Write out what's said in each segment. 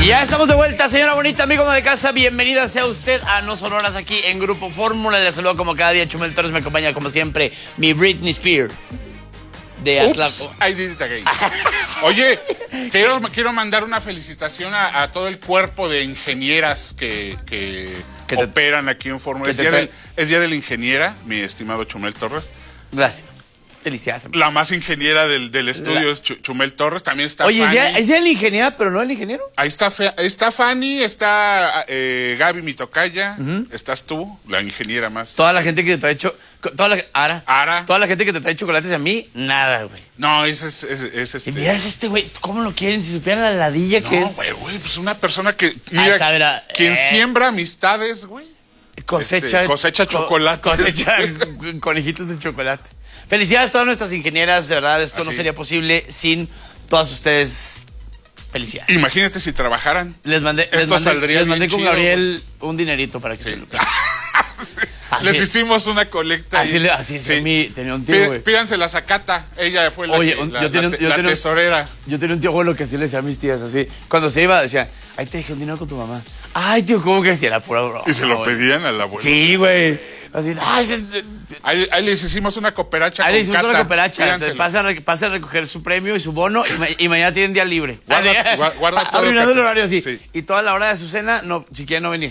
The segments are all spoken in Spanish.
Y ya estamos de vuelta, señora bonita, amigo de casa. Bienvenida sea usted a No Sonoras aquí en Grupo Fórmula. Le saludo como cada día. Chumel Torres me acompaña como siempre. Mi Britney Spears de Atlanta. I did it again. Oye, quiero mandar una felicitación a todo el cuerpo de ingenieras que operan aquí en Fórmula. Es día de la ingeniera, mi estimado Chumel Torres. Gracias. Felicidades. La más ingeniera del estudio es Chumel Torres. También está Oye, Fanny. ¿es de la ingeniera, pero no el ingeniero? Ahí está Fanny, está Gaby, mi tocaya. Estás tú, la ingeniera más. Toda la gente que te trae Ara. Toda la gente que te trae chocolates a mí, nada, güey. No, es este. Y miras este güey, ¿cómo lo quieren? Si supieran la ladilla que es. No, güey, pues una persona que, mira, quien siembra amistades, güey. Cosecha chocolate. Cosecha conejitos de chocolate. Felicidades a todas nuestras ingenieras, de verdad, esto no sería posible sin todas ustedes. Felicidades. Imagínate si trabajaran. Les mandé con Gabriel un dinerito para que se lo Les hicimos una colecta. Así es. Tenía un tío, güey. Pídanse la Zacata. Ella fue la tesorera. Yo tenía un tío abuelo que así le decía a mis tías, así. Cuando se iba, decía, ahí te dejé un dinero con tu mamá. Ay, tío, ¿cómo que decía? La pura broma. Y se lo pedían al abuelo. Sí, güey. Así, ahí les hicimos una cooperacha. Ahí les hicimos una cooperacha. Pasa a recoger su premio y su bono y mañana tienen día libre. Guarda todo. Arruinando el horario, sí. Y toda la hora de su cena, no, si quieren no venir.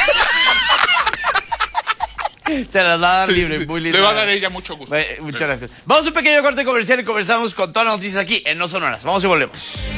Se las va a dar libre, muy lindo. Le va a dar ella mucho gusto. Muchas gracias. Vamos a un pequeño corte comercial y conversamos con todas las noticias aquí en No Sonoras. Vamos y volvemos.